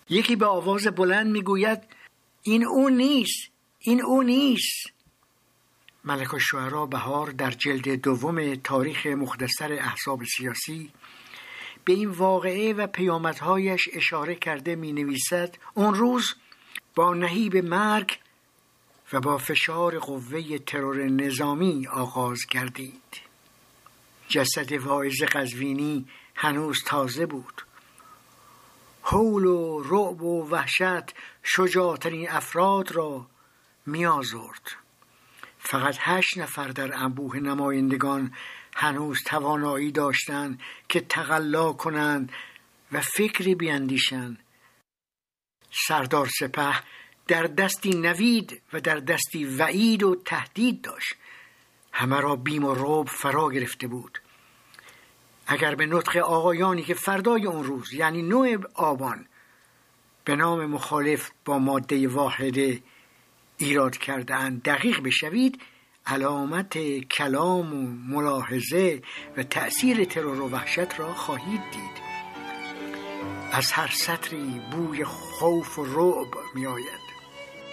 یکی به آواز بلند میگوید این او نیست، این او نیست. ملک الشعرا بهار در جلد دوم تاریخ مختصر احزاب سیاسی به این واقعه و پیامدهایش اشاره کرده می نویسد اون روز با نهیب مرگ و با فشار قوه ترور نظامی آغاز گردید. جسد واعظ قزوینی هنوز تازه بود. هول و رعب و وحشت شجاع‌ترین افراد را می آزرد. فقط 8 نفر در انبوه نمایندگان هنوز توانایی داشتند که تقلا کنند و فکری بیندیشند. سردار سپه در دستی نوید و در دستی وعید و تهدید داشت. همه را بیم و رعب فرا گرفته بود. اگر به نطق آقایانی که فردای اون روز یعنی 9 آبان به نام مخالف با ماده واحده ایراد کرده‌اند دقیق بشوید، علامت کلام و ملاحظه و تأثیر ترور و وحشت را خواهید دید. از هر سطری بوی خوف و رعب می آید.